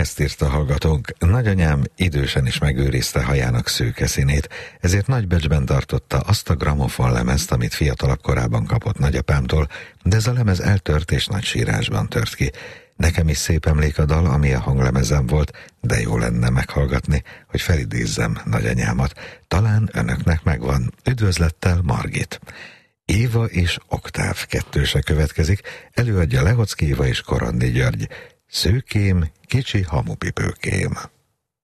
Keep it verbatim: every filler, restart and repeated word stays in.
Ezt írta hallgatónk: nagyanyám idősen is megőrizte hajának szőke színét, ezért nagy becsben tartotta azt a gramofonlemezt, amit fiatalabb korában kapott nagyapámtól, de ez a lemez eltört és nagy sírásban tört ki. Nekem is szép emlék a dal, ami a hanglemezem volt, de jó lenne meghallgatni, hogy felidézzem nagyanyámat. Talán önöknek megvan. Üdvözlettel, Margit. Éva és Oktáv kettőse következik, előadja Lehocki Éva és Korandi György. Szőkém, kicsi hamupipőkém.